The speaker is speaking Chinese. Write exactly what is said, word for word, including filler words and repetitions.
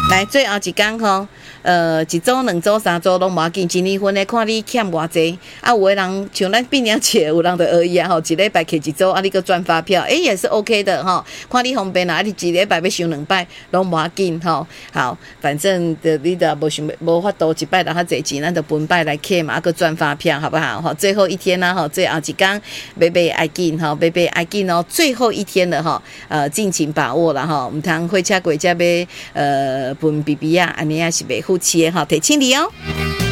来最后一天吼，呃，一周、两周、三周拢无要紧，一年份的看你欠偌济。啊，有的人像咱变娘节，有人就而已啊吼，一礼拜摕一周，啊，你个转发票，诶、欸，也是 OK 的吼。看你方便啦，啊，你一礼拜要收两摆，拢无要紧吼。好，反正的你的无想无法度一摆拿较济钱，咱就分摆来摕嘛，啊个转发票，好不好？吼，最后一天啦，吼，最后一天买买爱紧吼，买买爱紧哦，最后一天了吼，呃，尽情把握啦吼，唔通火车过才要呃分 B B 啊，安尼也是袂福气的吼，提醒你哦。